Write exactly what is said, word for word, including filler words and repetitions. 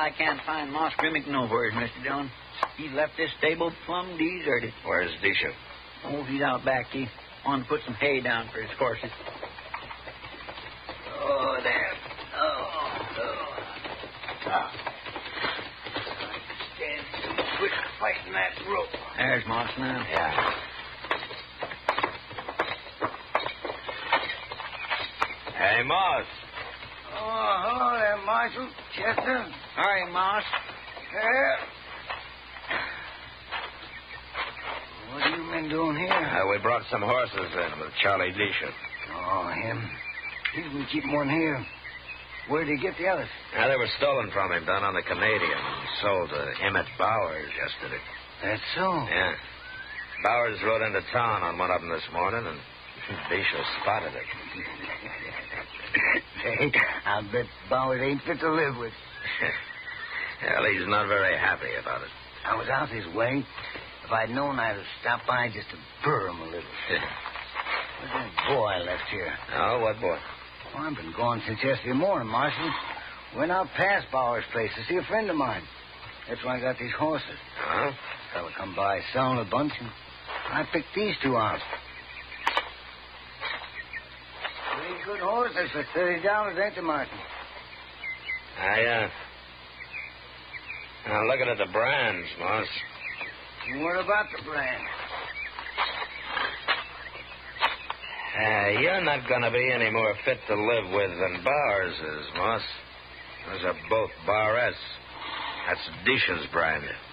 I can't find Moss Grimmick nowhere, Mister Dillon. He left this stable plumb deserted. Where's Disha? Oh, he's out back. He wanted to put some hay down for his horses. Oh, there. Oh, oh. Ah. Stand quick fighting that rope. There's Moss now. Yeah. Hey, Moss. Oh, hello there, Marshal. Chester. Hi, Moss. Yeah. What have you been doing here? Uh, we brought some horses in with Charlie Disha. Oh, him. He's been keeping one here. Where did he get the others? Now, they were stolen from him down on the Canadian and sold to Emmett Bowers yesterday. That's so. Yeah. Bowers rode into town on one of them this morning, and Disha spotted it. Hey, I'll bet Bowers ain't fit to live with. Well, he's not very happy about it. I was out his way. If I'd known, I'd have stopped by just to burr him a little. Where's that boy I left here? Oh, what boy? Well, I've been gone since yesterday morning, Marshal. Went out past Bowers' place to see a friend of mine. That's why I got these horses. Huh? Fella come by selling a bunch, and I picked these two out. Pretty good horses for thirty dollars, ain't they, Martin? I, uh... Now, looking at the brands, Moss. What about the brand? Uh, you're not going to be any more fit to live with than Bowers is, Moss. Those are both Bar S. That's Disha's brand.